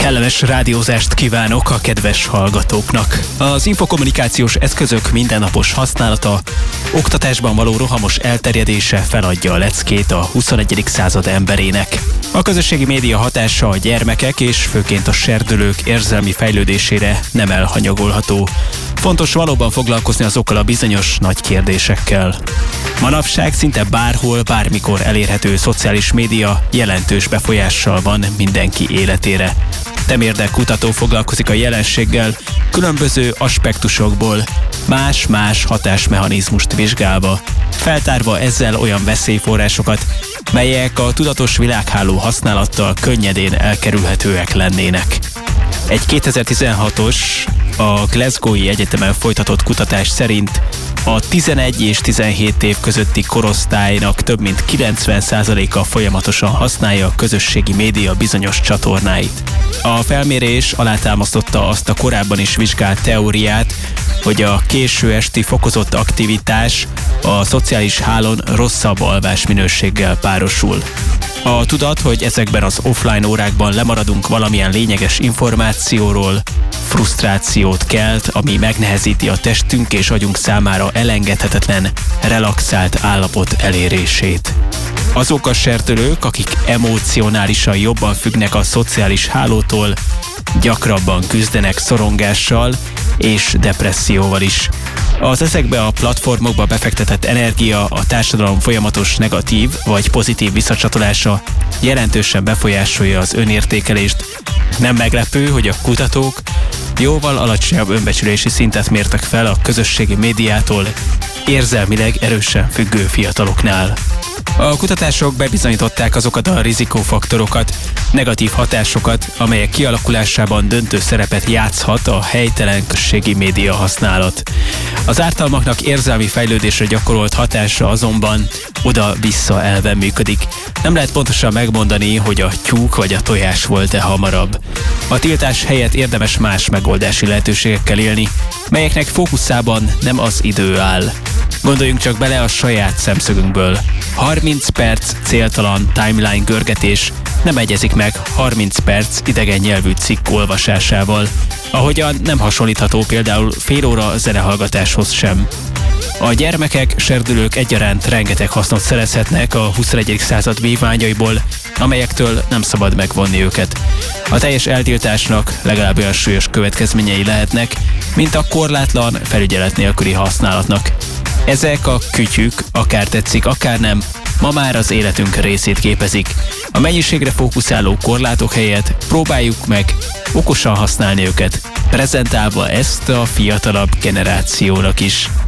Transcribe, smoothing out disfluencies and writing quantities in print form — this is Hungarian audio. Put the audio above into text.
Kellemes rádiózást kívánok a kedves hallgatóknak. Az infokommunikációs eszközök mindennapos használata, oktatásban való rohamos elterjedése feladja a leckét a 21. század emberének. A közösségi média hatása a gyermekek és főként a serdülők érzelmi fejlődésére nem elhanyagolható. Fontos valóban foglalkozni azokkal a bizonyos nagy kérdésekkel. Manapság szinte bárhol, bármikor elérhető szociális média jelentős befolyással van mindenki életére. Temérdek kutató foglalkozik a jelenséggel különböző aspektusokból, más-más hatásmechanizmust vizsgálva, feltárva ezzel olyan veszélyforrásokat, melyek a tudatos világháló használattal könnyedén elkerülhetőek lennének. Egy 2016-os, a Glasgow-i Egyetemen folytatott kutatás szerint a 11 és 17 év közötti korosztálynak több mint 90%-a folyamatosan használja a közösségi média bizonyos csatornáit. A felmérés alátámasztotta azt a korábban is vizsgált teóriát, hogy a késő esti fokozott aktivitás a szociális hálón rosszabb alvásminőséggel párosul. A tudat, hogy ezekben az offline órákban lemaradunk valamilyen lényeges információról, frusztrációt kelt, ami megnehezíti a testünk és agyunk számára elengedhetetlen, relaxált állapot elérését. Azok a serdülők, akik emocionálisan jobban függnek a szociális hálótól, gyakrabban küzdenek szorongással és depresszióval is. Az ezekbe a platformokba befektetett energia, a társadalom folyamatos negatív vagy pozitív visszacsatolása jelentősen befolyásolja az önértékelést. Nem meglepő, hogy a kutatók jóval alacsonyabb önbecsülési szintet mértek fel a közösségi médiától érzelmileg erősen függő fiataloknál. A kutatások bebizonyították azokat a rizikófaktorokat, negatív hatásokat, amelyek kialakulásában döntő szerepet játszhat a helytelen közösségi média használat. Az ártalmaknak érzelmi fejlődésre gyakorolt hatása azonban oda-vissza elven működik. Nem lehet pontosan megmondani, hogy a tyúk vagy a tojás volt-e hamarabb. A tiltás helyett érdemes más megoldási lehetőségekkel élni, melyeknek fókuszában nem az idő áll. Gondoljunk csak bele a saját szemszögünkből. 30 perc céltalan timeline görgetés nem egyezik meg 30 perc idegen nyelvű cikk olvasásával, ahogyan nem hasonlítható például fél óra zenehallgatáshoz sem. A gyermekek, serdülők egyaránt rengeteg hasznot szerezhetnek a 21. század vívmányaiból, amelyektől nem szabad megvonni őket. A teljes eltiltásnak legalább olyan súlyos következményei lehetnek, mint a korlátlan, felügyelet nélküli használatnak. Ezek a kütyük, akár tetszik, akár nem, ma már az életünk részét képezik. A mennyiségre fókuszáló korlátok helyett próbáljuk meg okosan használni őket, prezentálva ezt a fiatalabb generációnak is.